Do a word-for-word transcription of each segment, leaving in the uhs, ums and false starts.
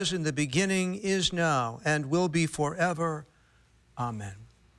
As in the beginning, is now, and will be forever. Amen.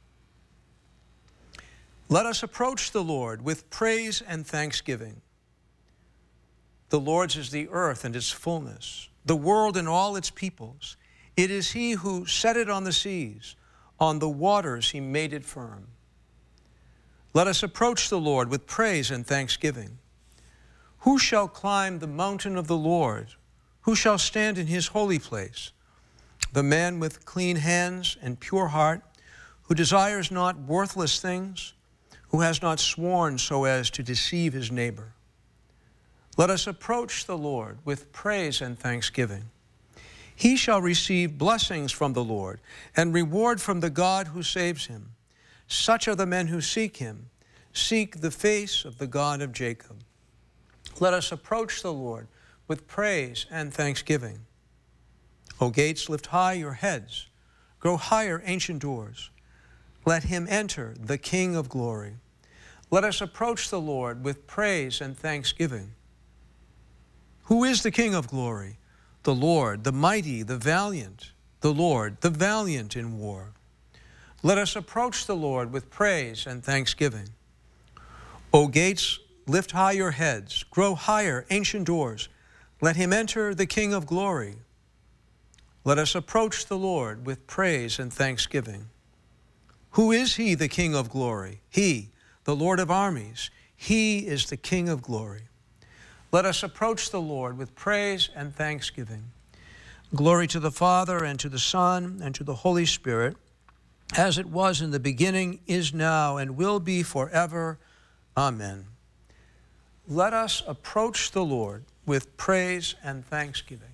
Let us approach the Lord with praise and thanksgiving. The Lord's is the earth and its fullness, the world and all its peoples. It is he who set it on the seas, on the waters he made it firm. Let us approach the Lord with praise and thanksgiving. Who shall climb the mountain of the Lord? Who shall stand in his holy place? The man with clean hands and pure heart, who desires not worthless things, who has not sworn so as to deceive his neighbor. Let us approach the Lord with praise and thanksgiving. He shall receive blessings from the Lord and reward from the God who saves him. Such are the men who seek him, seek the face of the God of Jacob. Let us approach the Lord with praise and thanksgiving. O gates, lift high your heads. Grow higher, ancient doors. Let him enter, the King of glory. Let us approach the Lord with praise and thanksgiving. Who is the King of glory? The Lord, the mighty, the valiant, the Lord, the valiant in war. Let us approach the Lord with praise and thanksgiving. O gates, lift high your heads. Grow higher, ancient doors. Let him enter, the King of glory. Let us approach the Lord with praise and thanksgiving. Who is he, the King of glory? He, the Lord of armies. He is the King of glory. Let us approach the Lord with praise and thanksgiving. Glory to the Father, and to the Son, and to the Holy Spirit, as it was in the beginning, is now, and will be forever. Amen. Let us approach the Lord with praise and thanksgiving.